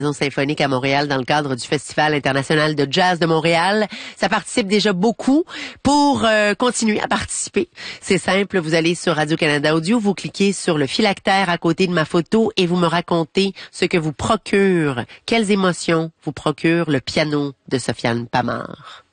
Symphonique à Montréal dans le cadre du Festival international de jazz de Montréal. Ça participe déjà beaucoup. Pour continuer à participer, c'est simple, vous allez sur Radio-Canada Audio, vous cliquez sur le phylactère à côté de ma photo et vous me racontez ce que vous procure, quelles émotions vous procure le piano de Sofiane Pamart.